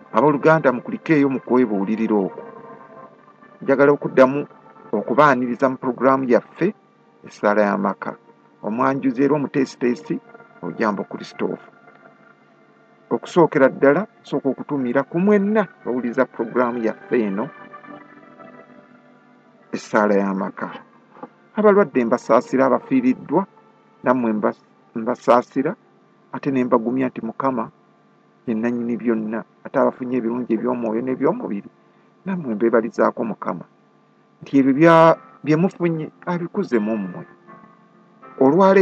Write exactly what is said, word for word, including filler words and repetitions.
abooluganda mukulikeeyo mu kwebuulirira okwo. Njagala okuddamu okubaaniriza mu pulogulaamu yaffe essaala y'amaka. Omwanjuzi era omuteesiteesi Ojambo Christopher. Okusookera ddala nsooka okutuumira ku mwenna bawuliriza pulogulaamu yaffe eno essaala y'amaka. Abalwadde mbasaasira, abafiiriddwa nammwe mbasaasira, ate ne mbagumya nti Mukama ye nannyini byonna, ate abafunye ebirungi eby'omwoyo n'eby'omubiri nammwe mbeebalizaako Mukama nti ebyo bye mufunye abikuze mu mmwe. Olwaleero